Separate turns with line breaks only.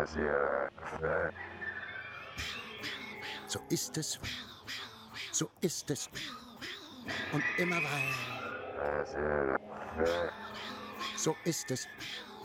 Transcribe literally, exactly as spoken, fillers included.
So ist es, so ist es und immer weiter. So ist es,